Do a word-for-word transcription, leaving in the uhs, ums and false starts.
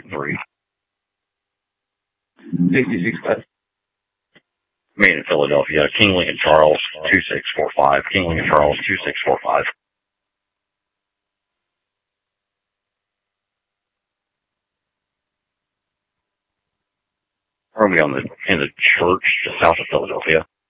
three. sixty-six West. Made in Philadelphia. King Lincoln Charles, two six four five. King Lincoln Charles, two six four five. Are we on the, in the church just south of Philadelphia?